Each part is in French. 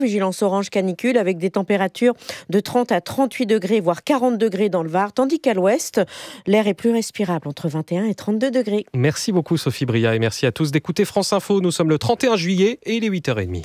Vigilance orange canicule avec des températures de 30 à 38 degrés, voire 40 degrés dans le Var, tandis qu'à l'ouest, l'air est plus respirable entre 21 et 32 degrés. Merci beaucoup Sophie Bria et merci à tous d'écouter France Info. Nous sommes le 31 juillet et il est 8h30.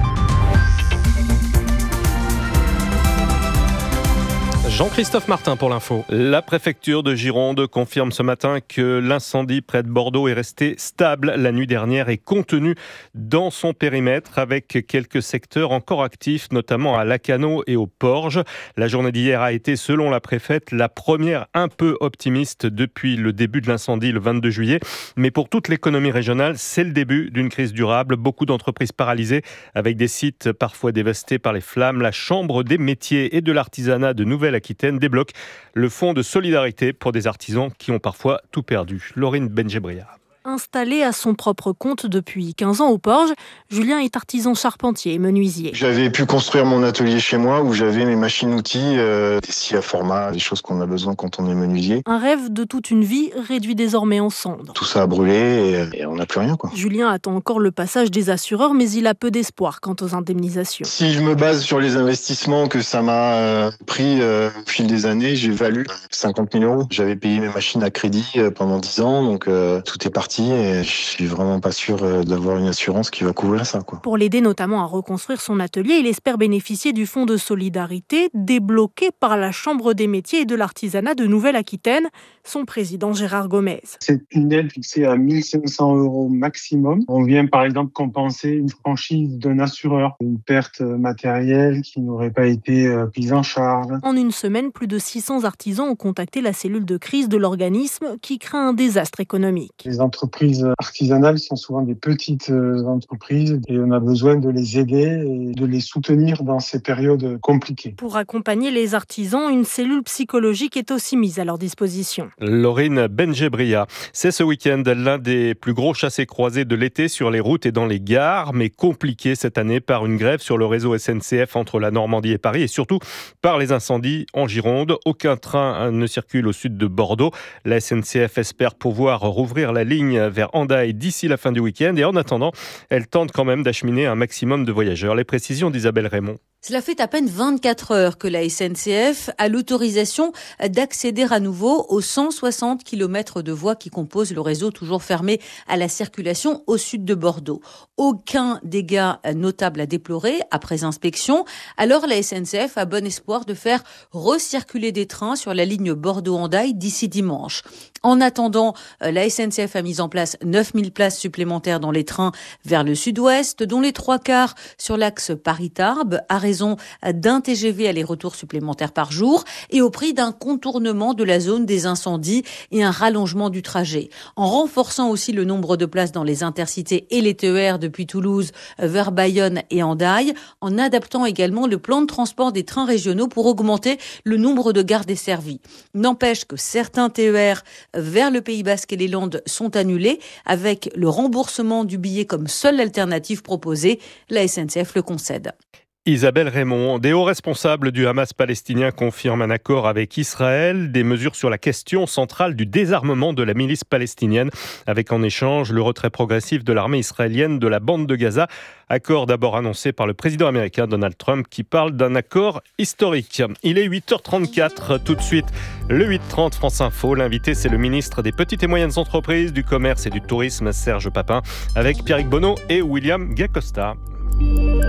Jean-Christophe Martin pour l'info. La préfecture de Gironde confirme ce matin que l'incendie près de Bordeaux est resté stable la nuit dernière et contenu dans son périmètre avec quelques secteurs encore actifs, notamment à Lacanau et au Porge. La journée d'hier a été, selon la préfète, la première un peu optimiste depuis le début de l'incendie le 22 juillet. Mais pour toute l'économie régionale, c'est le début d'une crise durable. Beaucoup d'entreprises paralysées avec des sites parfois dévastés par les flammes. La Chambre des métiers et de l'artisanat de Nouvelle-Aquitaine débloque le fonds de solidarité pour des artisans qui ont parfois tout perdu. Laurine Benjebria. Installé à son propre compte depuis 15 ans au Porge, Julien est artisan charpentier et menuisier. J'avais pu construire mon atelier chez moi où j'avais mes machines-outils, des scies à format, des choses qu'on a besoin quand on est menuisier. Un rêve de toute une vie réduit désormais en cendres. Tout ça a brûlé et on n'a plus rien, quoi. Julien attend encore le passage des assureurs, mais il a peu d'espoir quant aux indemnisations. Si je me base sur les investissements que ça m'a pris au fil des années, j'ai valu 50 000 €. J'avais payé mes machines à crédit pendant 10 ans, donc tout est parti. Et je suis vraiment pas sûr d'avoir une assurance qui va couvrir ça, quoi. Pour l'aider notamment à reconstruire son atelier, il espère bénéficier du fonds de solidarité débloqué par la Chambre des métiers et de l'artisanat de Nouvelle-Aquitaine. Son président Gérard Gomez. C'est une aide fixée à 1 500 € maximum. On vient par exemple compenser une franchise d'un assureur, une perte matérielle qui n'aurait pas été prise en charge. En une semaine, plus de 600 artisans ont contacté la cellule de crise de l'organisme qui craint un désastre économique. Les entreprises artisanales sont souvent des petites entreprises et on a besoin de les aider et de les soutenir dans ces périodes compliquées. Pour accompagner les artisans, une cellule psychologique est aussi mise à leur disposition. Laurine Benjebria. C'est ce week-end l'un des plus gros chassés-croisés de l'été sur les routes et dans les gares, mais compliqué cette année par une grève sur le réseau SNCF entre la Normandie et Paris et surtout par les incendies en Gironde. Aucun train ne circule au sud de Bordeaux. La SNCF espère pouvoir rouvrir la ligne vers Hendaye d'ici la fin du week-end et en attendant, elle tente quand même d'acheminer un maximum de voyageurs. Les précisions d'Isabelle Raymond. Cela fait à peine 24 heures que la SNCF a l'autorisation d'accéder à nouveau aux 160 km de voies qui composent le réseau toujours fermé à la circulation au sud de Bordeaux. Aucun dégât notable à déplorer après inspection. Alors la SNCF a bon espoir de faire recirculer des trains sur la ligne Bordeaux-Hendaye d'ici dimanche. En attendant, la SNCF a mis en place 9000 places supplémentaires dans les trains vers le sud-ouest, dont les 3/4 sur l'axe Paris-Tarbes, à raison d'un TGV aller-retour supplémentaire par jour et au prix d'un contournement de la zone des incendies et un rallongement du trajet. En renforçant aussi le nombre de places dans les intercités et les TER depuis Toulouse vers Bayonne et Hendaye, en adaptant également le plan de transport des trains régionaux pour augmenter le nombre de gares desservies. N'empêche que certains TER vers le Pays Basque et les Landes sont annulés avec le remboursement du billet comme seule alternative proposée. La SNCF le concède. Isabelle Raymond, des hauts responsables du Hamas palestinien confirment un accord avec Israël, des mesures sur la question centrale du désarmement de la milice palestinienne, avec en échange le retrait progressif de l'armée israélienne de la bande de Gaza. Accord d'abord annoncé par le président américain Donald Trump qui parle d'un accord historique. Il est 8h34, tout de suite le 8h30 France Info. L'invité c'est le ministre des Petites et Moyennes Entreprises, du Commerce et du Tourisme Serge Papin, avec Pierrick Bonneau et William Gacosta.